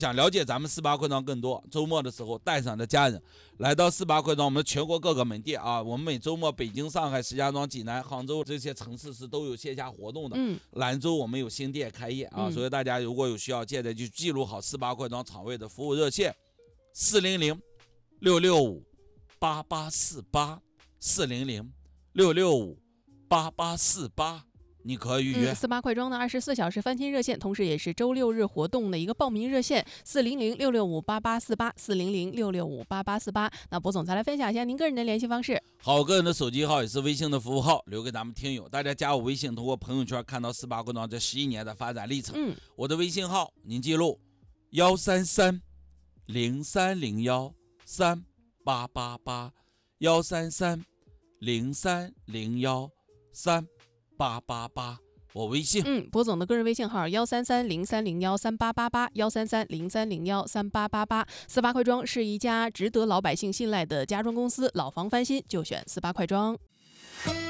想了解咱们四八快装更多，周末的时候带上的家人来到四八快装，我们全国各个门店啊，我们每周末北京、上海、石家庄、济南、杭州这些城市是都有线下活动的。兰州我们有新店开业啊，所以大家如果有需要，记得就记录好四八快装厂位的服务热线400-665-8848，400-665-8848，你可以预约。 四八快装的24小时翻新热线，同时也是周六日活动的一个报名热线，400-665-8848，400-665-8848。那博总再来分享一下您个人的联系方式。 好，我个人的手机号也是微信的服务号，留给咱们听友。大家加我微信，通过朋友圈看到四八快装这11年的发展历程。我的微信号您记录133-0301-38881，133-0301-38881，我微信。 博总的个人微信号133-0301-3888，133-0301-3888。四八快装是一家值得老百姓信赖的家装公司，老房翻新就选四八快装。